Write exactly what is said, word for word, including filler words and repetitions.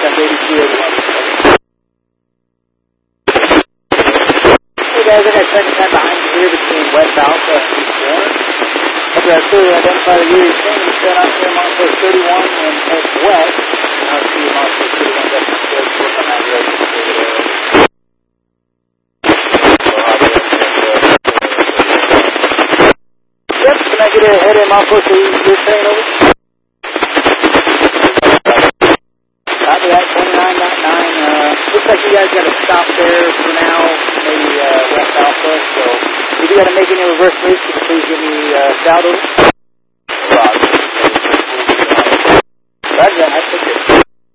contact eighty-two eighty-one. Hey guys, I got second time behind you here between West Alpha and East Warren. After I clearly identified a Yuri thing, you set out here Monster thirty-one and head west. I'll see you Monster thirty-one, that's the good work on that road. Yep, can I get a head in Monster to your train over? Copy that, twenty-nine point nine. Uh, looks like you guys got to stop there for now, maybe uh, West Alpha. So if you got to make any reverse moves, please give me a uh, shout over.